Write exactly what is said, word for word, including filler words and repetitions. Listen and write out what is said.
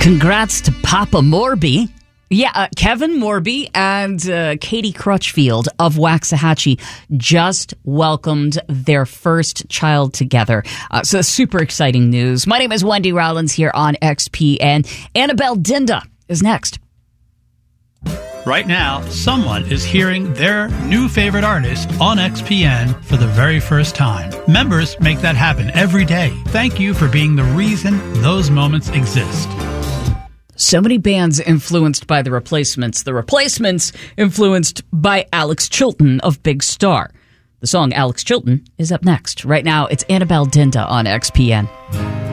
Congrats to Papa Morby. Yeah, uh, Kevin Morby and uh, Katie Crutchfield of Waxahachie just welcomed their first child together. Uh, so super exciting news. My name is Wendy Rollins here on X P N. Annabelle Dinda is next. Right now, someone is hearing their new favorite artist on X P N for the very first time. Members make that happen every day. Thank you for being the reason those moments exist. So many bands influenced by The Replacements. The Replacements influenced by Alex Chilton of Big Star. The song Alex Chilton is up next. Right now, it's Annabelle Dinda on X P N.